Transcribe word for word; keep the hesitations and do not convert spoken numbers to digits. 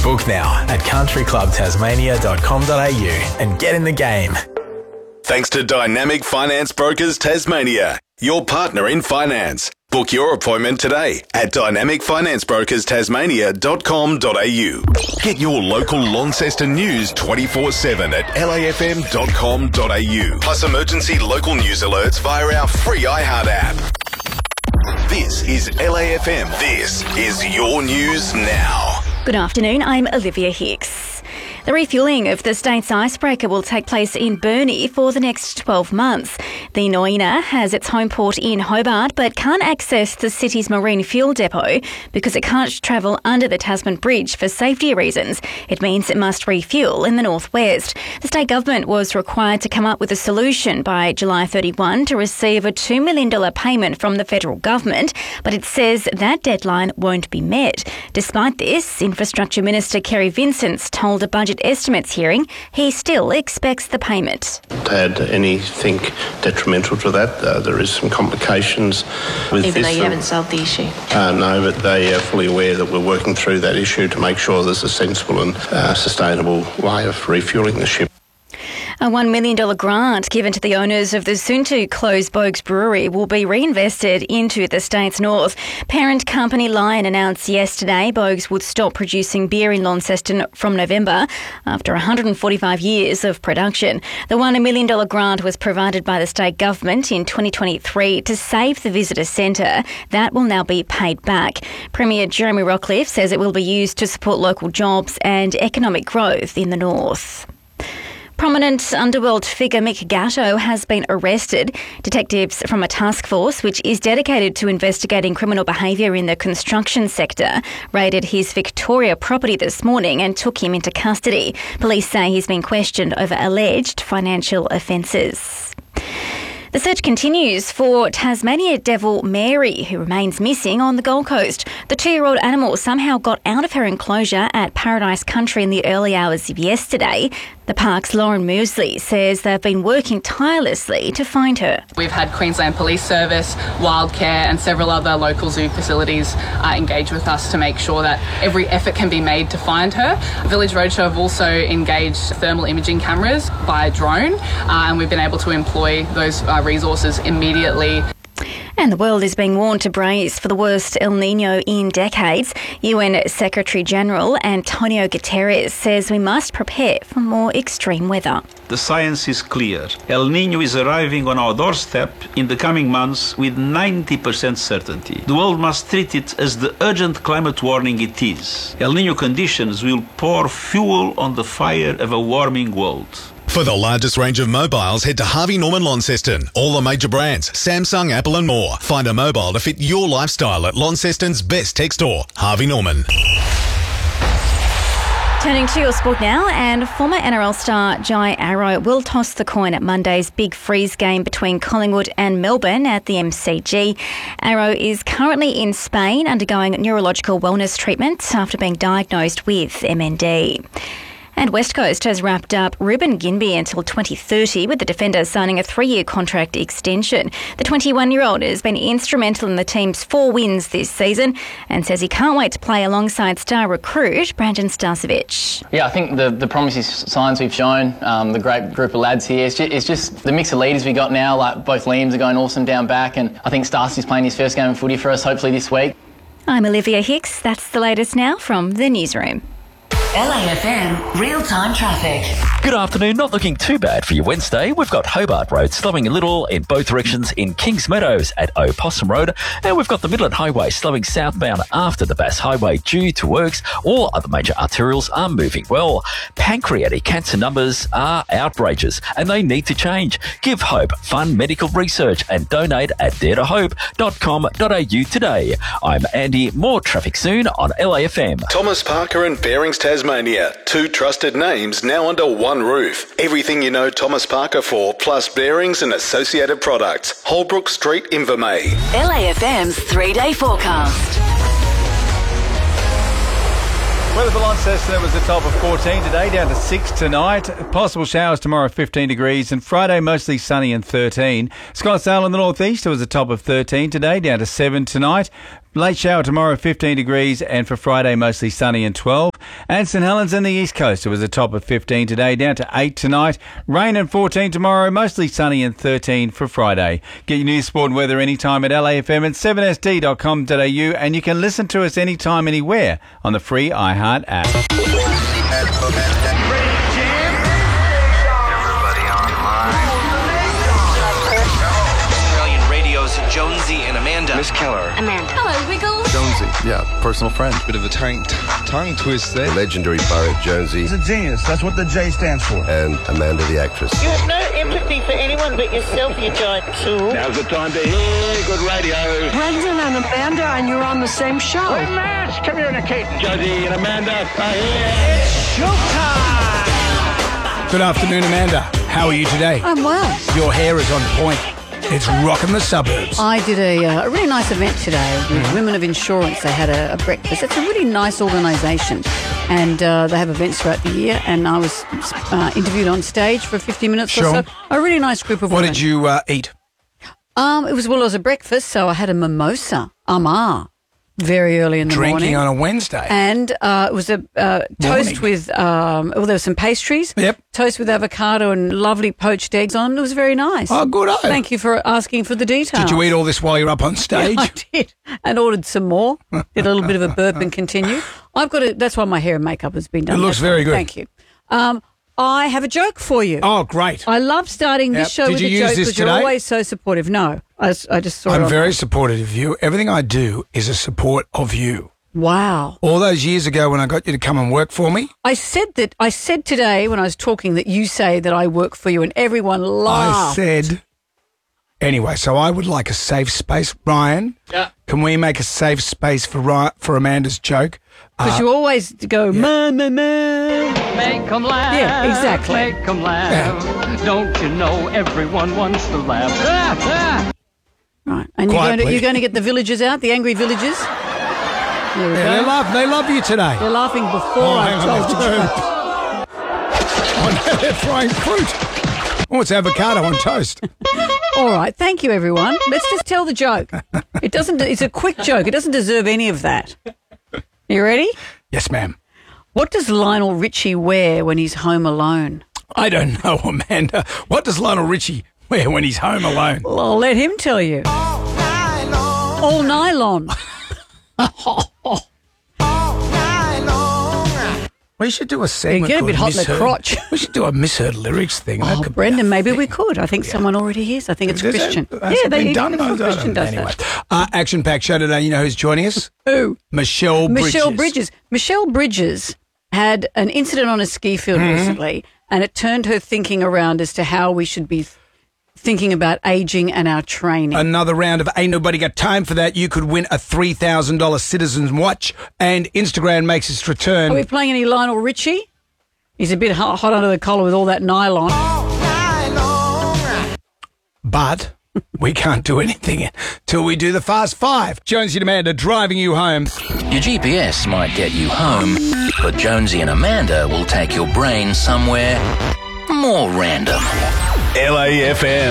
Book now at country club tasmania dot com dot a u and get in the game. Thanks to Dynamic Finance Brokers Tasmania, your partner in finance. Book your appointment today at dynamic finance brokers tasmania dot com dot a u. Get your local Launceston news twenty-four seven at l a f m dot com dot a u. Plus emergency local news alerts via our free iHeart app. This is L A F M. This is your news now. Good afternoon, I'm Olivia Hicks. The refuelling of the state's icebreaker will take place in Burnie for the next twelve months. The Noina has its home port in Hobart but can't access the city's marine fuel depot because it can't travel under the Tasman Bridge for safety reasons. It means it must refuel in the northwest. The state government was required to come up with a solution by July thirty-first to receive a two million dollars payment from the federal government, but it says that deadline won't be met. Despite this, Infrastructure Minister Kerry Vincent told a budget estimates hearing he still expects the payment. To add anything detrimental to that, uh, there is some complications with Even this. though you haven't solved the issue? Uh, no, but they are fully aware that we're working through that issue to make sure there's a sensible and uh, sustainable way of refuelling the ship. A one million dollars grant given to the owners of the soon-to-close Boag's Brewery will be reinvested into the state's north. Parent company Lion announced yesterday Boag's would stop producing beer in Launceston from November after one hundred forty-five years of production. The one million dollars grant was provided by the state government in twenty twenty-three to save the visitor centre. That will now be paid back. Premier Jeremy Rockliff says it will be used to support local jobs and economic growth in the north. Prominent underworld figure Mick Gatto has been arrested. Detectives from a task force which is dedicated to investigating criminal behaviour in the construction sector raided his Victoria property this morning and took him into custody. Police say he's been questioned over alleged financial offences. The search continues for Tasmania devil Mary, who remains missing on the Gold Coast. The two-year-old animal somehow got out of her enclosure at Paradise Country in the early hours of yesterday. The park's Lauren Mosley says they've been working tirelessly to find her. We've had Queensland Police Service, Wildcare and several other local zoo facilities uh, engage with us to make sure that every effort can be made to find her. Village Roadshow have also engaged thermal imaging cameras by drone uh, and we've been able to employ those uh, resources immediately. And the world is being warned to brace for the worst El Niño in decades. U N Secretary-General Antonio Guterres says we must prepare for more extreme weather. The science is clear. El Niño is arriving on our doorstep in the coming months with ninety percent certainty. The world must treat it as the urgent climate warning it is. El Niño conditions will pour fuel on the fire of a warming world. For the largest range of mobiles, head to Harvey Norman Launceston. All the major brands, Samsung, Apple and more. Find a mobile to fit your lifestyle at Launceston's best tech store, Harvey Norman. Turning to your sport now, and former N R L star Jai Arrow will toss the coin at Monday's big freeze game between Collingwood and Melbourne at the M C G. Arrow is currently in Spain undergoing neurological wellness treatment after being diagnosed with M N D. And West Coast has wrapped up Ruben Ginbey until twenty thirty, with the defender signing a three-year contract extension. The twenty-one-year-old has been instrumental in the team's four wins this season and says he can't wait to play alongside star recruit Brandon Starcevic. Yeah, I think the, the promising signs we've shown, um, the great group of lads here, it's just, it's just the mix of leaders we got now. Like both Liams are going awesome down back, and I think Starcy's playing his first game of footy for us, hopefully this week. I'm Olivia Hicks. That's the latest now from the newsroom. L A F M real-time traffic. Good afternoon. Not looking too bad for your Wednesday. We've got Hobart Road slowing a little in both directions in Kings Meadows at Opossum Road, and we've got the Midland Highway slowing southbound after the Bass Highway due to works. All other major arterials are moving well. Pancreatic cancer numbers are outrageous and they need to change. Give hope, fund medical research and donate at dare to hope dot com dot a u today. I'm Andy. More traffic soon on L A F M. Thomas Parker and Bearings Tasmania. Two trusted names now under one roof. Everything you know Thomas Parker for, plus bearings and associated products. Holbrook Street, Invermay. L A F M's three-day forecast. Weather for Launceston was a top of fourteen today, down to six tonight. Possible showers tomorrow, fifteen degrees, and Friday mostly sunny and thirteen. Sky sail in the northeast, it was a top of thirteen today, down to seven tonight. Late shower tomorrow, fifteen degrees, and for Friday mostly sunny and twelve. And St Helens and the East Coast, it was a top of fifteen today, down to eight tonight. Rain and fourteen tomorrow, mostly sunny and thirteen for Friday. Get your news, sport and weather anytime at L A F M and seven S D dot com dot A U, and you can listen to us anytime, anywhere on the free iHeart app. Australian Radio's Jonesy and Amanda. Miss Keller. Amanda. Hello, Wiggles. Jonesy, yeah, personal friend. Bit of a tongue, t- tongue twist there. The legendary poet Jonesy. He's a genius. That's what the J stands for. And Amanda the actress. You have no empathy for anyone but yourself, you giant tool. Now's the time to hear good radio. Brendan and Amanda, and you're on the same show. We're mass communicating. Jonesy and Amanda are here. It's showtime! Good afternoon, Amanda. How are you today? I'm well. Your hair is on point. It's rocking the suburbs. I did a, uh, a really nice event today with mm-hmm. Women of Insurance. They had a, a breakfast. It's a really nice organisation, and uh, they have events throughout the year. And I was uh, interviewed on stage for fifty minutes sure. or so. A really nice group of what women. What did you uh, eat? Um, it was well, it was a breakfast, so I had a mimosa, amar, very early in the Drinking morning. Drinking on a Wednesday. And uh, it was a uh, toast morning. with, um, well, there were some pastries. Yep. Toast with avocado and lovely poached eggs on. It was very nice. Oh, good. Thank you for asking for the details. Did you eat all this while you're up on stage? Yeah, I did. And ordered some more. Did a little bit of a burp and continued. I've got a, that's why my hair and makeup has been done. It looks that's very good. Thank you. Um, I have a joke for you. Oh, great. I love starting this yep. show Did with you a use joke this because you're today? always so supportive. No, I, I just saw I'm it very online. supportive of you. Everything I do is a support of you. Wow. All those years ago when I got you to come and work for me. I said that, I said today when I was talking that you say that I work for you and everyone laughed. I said, anyway, so I would like a safe space. Ryan, yeah. Can we make a safe space for Ryan, for Amanda's joke? Because uh, you always go, yeah. ma, ma, ma. Make them laugh. Yeah, exactly. Make them laugh. Yeah. Don't you know everyone wants to laugh? Ah, ah. Right. And you're going, to, you're going to get the villagers out, the angry villagers? Yeah, they love, they love you today. They're laughing before oh, I told you. Oh, no, they're throwing fruit. Oh, it's avocado on toast. All right, thank you, everyone. Let's just tell the joke. It doesn't. It's a quick joke. It doesn't deserve any of that. You ready? Yes, ma'am. What does Lionel Richie wear when he's home alone? I don't know, Amanda. What does Lionel Richie wear when he's home alone? Well, I'll let him tell you. All nylon. All nylon. We should do a segment. You get a bit hot in the crotch. We should do a misheard lyrics thing. Oh, Brendan, maybe we could. I think yeah. someone already is. I think it's Is Christian. It, yeah, they been done. no, Christian does anyway, that. Uh, action-packed show today. You know who's joining us? Who? Michelle Bridges. Michelle Bridges. Michelle Bridges had an incident on a ski field mm-hmm. recently, and it turned her thinking around as to how we should be thinking about aging and our training. Another round of Ain't Nobody Got Time for That. You could win a three thousand dollars Citizen's watch, and Instagram makes its return. Are we playing any Lionel Richie? He's a bit hot, hot under the collar with all that nylon. nylon. But we can't do anything till we do the Fast Five. Jonesy and Amanda driving you home. Your G P S might get you home, but Jonesy and Amanda will take your brain somewhere more random. L A F M.